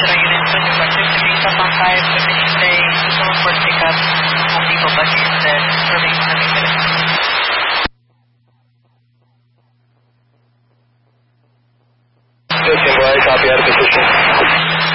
should I get into your budget to pick up on 5 to finish day, to someone for pickup, Home Depot budget instead, early minutes. Copy out of position.